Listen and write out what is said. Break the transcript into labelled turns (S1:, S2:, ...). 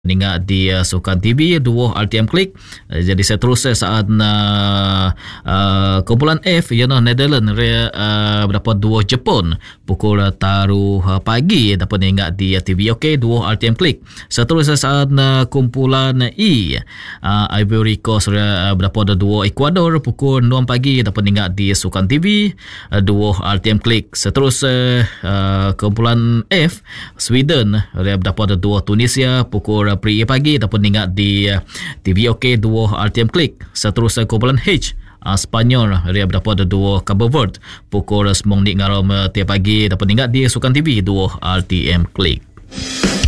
S1: ingat di Sukan TV 2 RTM Klik. Jadi seterusnya saat kumpulan F Netherlands berdapat 2 Jepun pukul taruh pagi dapat ingat di TV OK 2 RTM Klik. Seterusnya saat kumpulan I Ivory Coast berdapat 2 Ecuador pukul 6 pagi dapat ingat di Sukan TV 2 RTM Klik. Seterusnya kumpulan F Sweden berdapat 2 Tunisia pukul pagi dapat ingat di TV OK 2 RTM Klik. Seterusnya kumpulan H Spanyol dia berdapat 2 Cabo Verde pukul 9 ngarom tiap pagi dapat ingat di Sukan TV 2 RTM Klik.